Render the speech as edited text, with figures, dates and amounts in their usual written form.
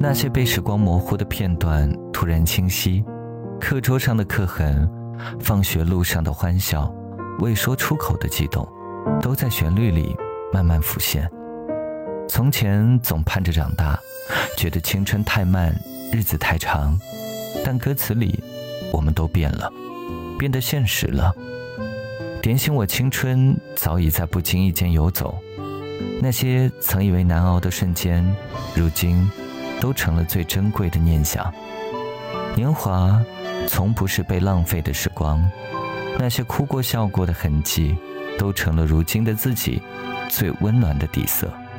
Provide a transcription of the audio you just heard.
那些被时光模糊的片段突然清晰，课桌上的刻痕，放学路上的欢笑，未说出口的激动，都在旋律里慢慢浮现。从前总盼着长大，觉得青春太慢，日子太长，但歌词里我们都变了，变得现实了。点醒我青春早已在不经意间游走，那些曾以为难熬的瞬间，如今都成了最珍贵的念想。年华从不是被浪费的时光，那些哭过笑过的痕迹，都成了如今的自己最温暖的底色。